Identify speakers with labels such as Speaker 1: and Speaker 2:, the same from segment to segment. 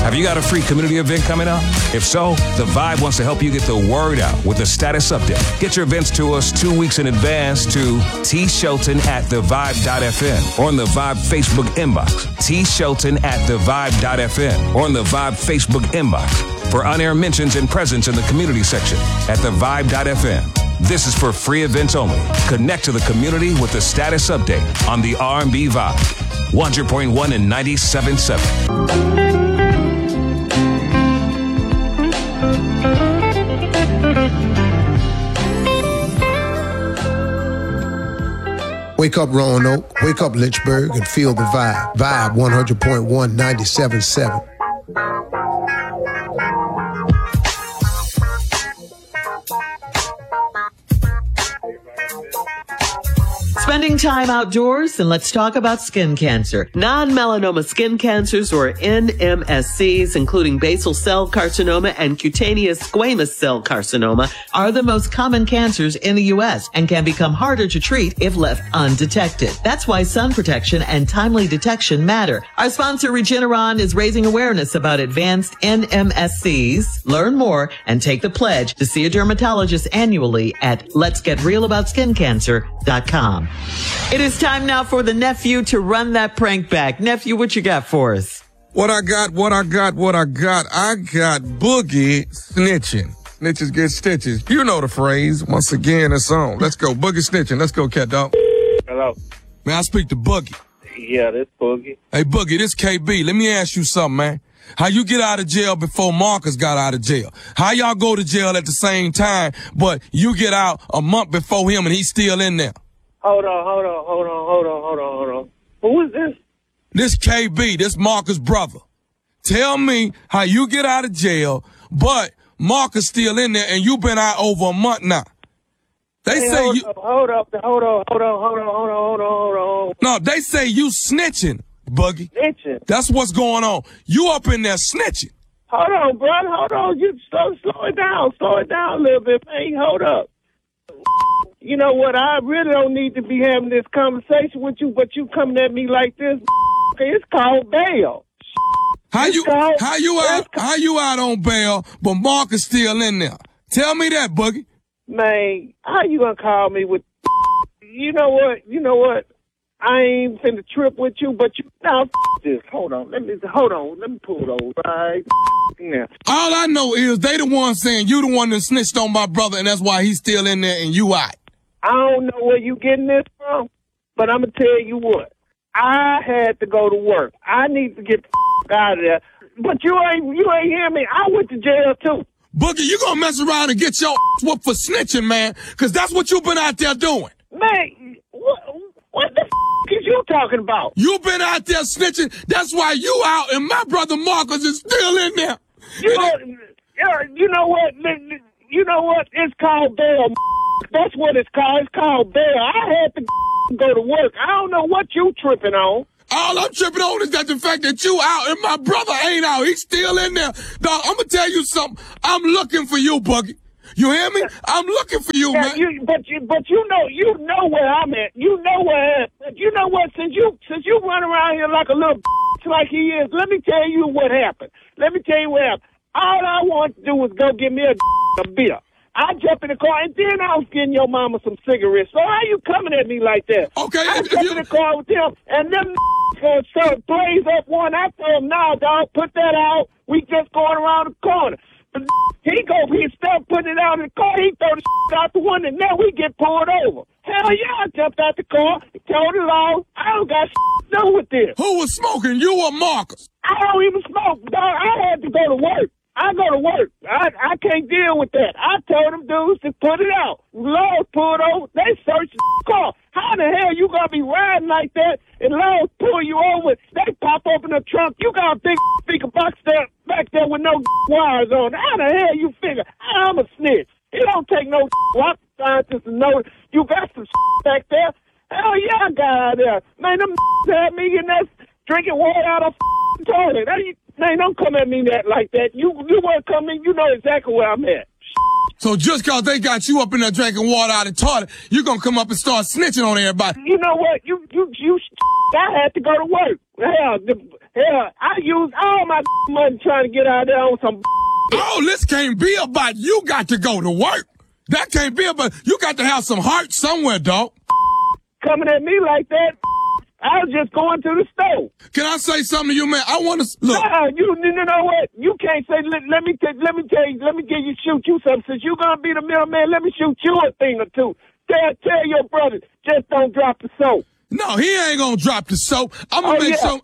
Speaker 1: Have you got a free community event coming up? If so, The Vibe wants to help you get the word out with a status update. Get your events to us 2 weeks in advance to tshelton@thevibe.fm or on the Vibe Facebook inbox. tshelton@thevibe.fm or on the Vibe Facebook inbox for on-air mentions and presence in the community section at thevibe.fm. This is for free events only. Connect to the community with the status update on the R&B Vibe. 100.1 and 97.7.
Speaker 2: Wake up, Roanoke. Wake up, Lynchburg, and feel the vibe. Vibe 100.1, 97.7.
Speaker 3: Spending time outdoors, and let's talk about skin cancer. Non-melanoma skin cancers, or NMSCs, including basal cell carcinoma and cutaneous squamous cell carcinoma, are the most common cancers in the U.S. and can become harder to treat if left undetected. That's why sun protection and timely detection matter. Our sponsor, Regeneron, is raising awareness about advanced NMSCs. Learn more and take the pledge to see a dermatologist annually at letsgetrealaboutSkinCancer.com. It is time now for the nephew to run that prank back. Nephew, what you got for us?
Speaker 4: What I got. I got Boogie snitching. Snitches get stitches. You know the phrase. Once again, it's on. Let's go. Boogie snitching. Let's go, cat dog.
Speaker 5: Hello.
Speaker 4: Man, I speak to Boogie.
Speaker 5: Yeah, this Boogie.
Speaker 4: Hey, Boogie, this KB. Let me ask you something, man. How you get out of jail before Marcus got out of jail? How y'all go to jail at the same time, but you get out a month before him and he's still in there?
Speaker 5: Hold on. Who is this?
Speaker 4: This KB, this Marcus' brother. Tell me how you get out of jail, but Marcus still in there and you been out over a month now. They say you...
Speaker 5: Hold on.
Speaker 4: No, they say you snitching, Boogie.
Speaker 5: Snitching?
Speaker 4: That's what's going on. You up in there snitching.
Speaker 5: Hold on, brother. Hold on. You slow it down. Slow it down a little bit, man. Hold up. You know what? I really don't need to be having this conversation with you, but you coming at me like this. It's called bail.
Speaker 4: How you out on bail, but Marcus still in there? Tell me that, Boogie.
Speaker 5: Man, how you gonna call me with? You know what? I ain't finna trip with you, but you now this. Hold on. Let me pull those right now.
Speaker 4: All I know is they the one saying you the one that snitched on my brother, and that's why he's still in there and you out.
Speaker 5: I don't know where you getting this from, but I'm gonna tell you what. I had to go to work. I need to get the out of there. But you ain't hear me. I went to jail too.
Speaker 4: Boogie, you gonna mess around and get your whooped for snitching, man, because that's what you been out there doing.
Speaker 5: Man, what the is you talking about?
Speaker 4: You been out there snitching. That's why you out, and my brother Marcus is still in there.
Speaker 5: You know what? It's called bail. That's what it's called. It's called bail. I had to go to work. I don't know what you tripping on.
Speaker 4: All I'm tripping on is that the fact that you out and my brother ain't out. He's still in there. Dog, I'm going to tell you something. I'm looking for you, Boogie. You hear me? I'm looking for you, man.
Speaker 5: But you know where I'm at. You know where. You know what? Since you run around here like a little like he is, let me tell you what happened. All I want to do was go get me a beer. I jump in the car, and then I was getting your mama some cigarettes. So how you coming at me like that?
Speaker 4: Okay.
Speaker 5: I jump in the car with them, and them start blaze up one. I told him, nah, dog, put that out. We just going around the corner. But he start putting it out in the car. He throw the out the window, and now we get pulled over. Hell yeah, I jumped out the car, told the law. I don't got to do with this.
Speaker 4: Who was smoking, you or Marcus?
Speaker 5: I don't even smoke, dog. I had to go to work. I go to work. I can't deal with that. I told them dudes to put it out. Laws pulled over. They searched the car. How the hell you gonna be riding like that and laws pull you over? They pop open the trunk. You got a big speaker box there back there with no wires on. How the hell you figure I'm a snitch? It don't take no rocket scientist to know you got some back there. Hell yeah, I got out there. Man, them had me in there drinking water out of toilet. Man, don't come at me like that. You want to come in, you know exactly where I'm at.
Speaker 4: So just because they got you up in there drinking water out of the toilet, you're going to come up and start snitching on everybody.
Speaker 5: You know what? I had to go to work. Hell, Hell, I used all my money trying to get out there on some.
Speaker 4: Oh, this can't be about you got to go to work. That can't be about, you got to have some heart somewhere, dog.
Speaker 5: Coming at me like that. I was just going to the store.
Speaker 4: Can I say something to you, man? I want to look.
Speaker 5: Nah, you know what? You can't say. Let me shoot you something. Since you're gonna be the middleman, let me shoot you a thing or two. Tell your brother, just don't drop the soap.
Speaker 4: No, he ain't gonna drop the soap. I'm gonna make sure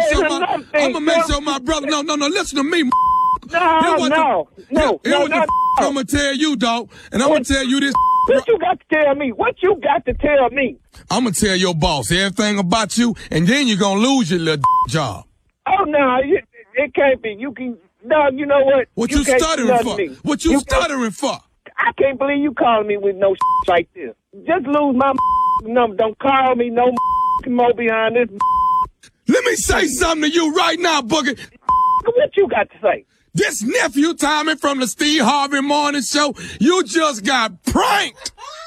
Speaker 4: my brother. No. Listen to me.
Speaker 5: No.
Speaker 4: I'm gonna tell you, dog, and I'm gonna tell you this.
Speaker 5: What you got to tell me? What you got to tell me?
Speaker 4: I'm gonna tell your boss everything about you, and then you're gonna lose your little job.
Speaker 5: Oh no, it can't be. You can. No, you know what?
Speaker 4: What you stuttering for? What you stuttering for?
Speaker 5: I can't believe you calling me with no like this. Just lose my number. Don't call me no more behind this.
Speaker 4: Let me say something to you right now, Boogie.
Speaker 5: What you got to say?
Speaker 4: This nephew Tommy from the Steve Harvey Morning Show, you just got pranked.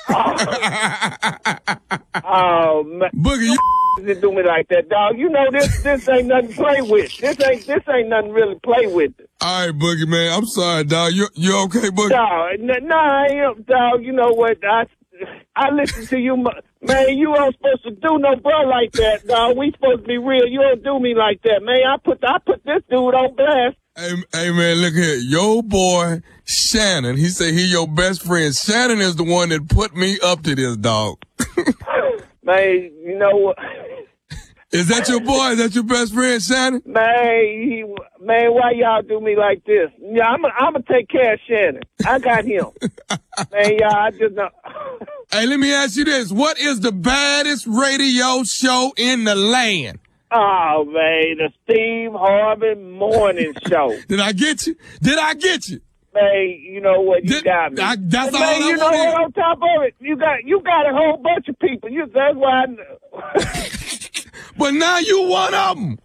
Speaker 5: Oh man,
Speaker 4: Boogie, you
Speaker 5: didn't do me like that, dog. You know this ain't nothing to play with. This ain't nothing really to play with.
Speaker 4: All right, Boogie, man. I'm sorry, dog. You okay, Boogie?
Speaker 5: No, I am, dog. You know what? I listen to you, man. You ain't supposed to do no bro like that, dog. We supposed to be real. You don't do me like that, man. I put this dude on blast.
Speaker 4: Hey, man, look here. Your boy, Shannon, he said he your best friend. Shannon is the one that put me up to this, dog.
Speaker 5: Man, you know what?
Speaker 4: Is that your boy? Is that your best friend, Shannon?
Speaker 5: Man, why y'all do me like this? Yeah, I'm gonna take care of Shannon. I got him. Man, y'all, I just know.
Speaker 4: Hey, let me ask you this. What is the baddest radio show in the land?
Speaker 5: Oh, man, the Steve Harvey Morning Show.
Speaker 4: Did I get you? Man,
Speaker 5: you know what? You got me.
Speaker 4: That's all
Speaker 5: man,
Speaker 4: I
Speaker 5: you know
Speaker 4: want.
Speaker 5: what? On top of it, you got a whole bunch of people. That's why I know.
Speaker 4: But now you one of them.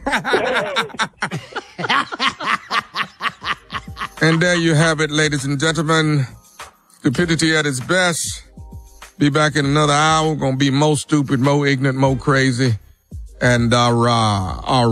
Speaker 4: And there you have it, ladies and gentlemen. Stupidity at its best. Be back in another hour. Gonna be more stupid, more ignorant, more crazy. And rah. On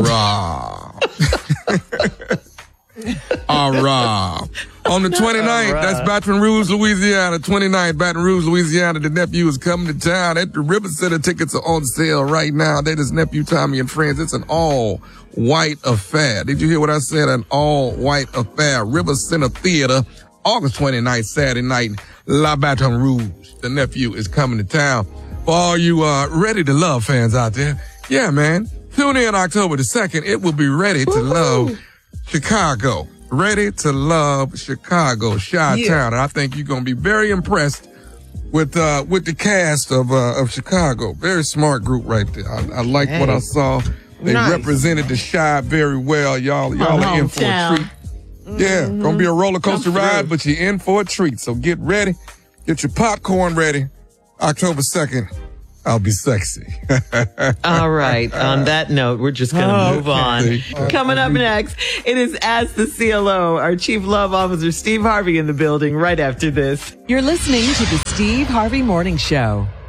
Speaker 4: the 29th, that's Baton Rouge, Louisiana. 29th, Baton Rouge, Louisiana. The nephew is coming to town at the River Center. Tickets are on sale right now. That is nephew Tommy and friends. It's an all-white affair. Did you hear what I said? An all-white affair. River Center Theater, August 29th, Saturday night, La Baton Rouge. The nephew is coming to town. For all you Ready to Love fans out there, yeah, man. Tune in October the 2nd. It will be Ready to Love Chicago. Ready to Love Chicago, Chi-Town. Yeah. And I think you're going to be very impressed with the cast of Chicago. Very smart group right there. I like what I saw. They represented the Chi very well. Y'all are in for a treat. Yeah, gonna be a roller coaster ride, but you're in for a treat. So get ready. Get your popcorn ready. October 2nd. I'll be sexy.
Speaker 3: All right. On that note, we're just going to move on. Coming up next, it is Ask the CLO. Our Chief Love Officer, Steve Harvey, in the building right after this.
Speaker 6: You're listening to the Steve Harvey Morning Show.